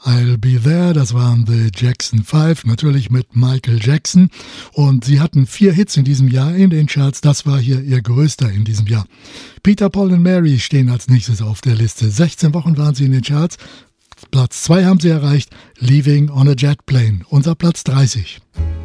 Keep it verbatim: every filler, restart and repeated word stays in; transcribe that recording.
I'll Be There, das waren The Jackson Five, natürlich mit Michael Jackson. Und sie hatten vier Hits in diesem Jahr in den Charts, das war hier ihr größter in diesem Jahr. Peter, Paul und Mary stehen als nächstes auf der Liste. sechzehn Wochen waren sie in den Charts. Platz zwei haben sie erreicht, Leaving on a Jet Plane, unser Platz dreißig.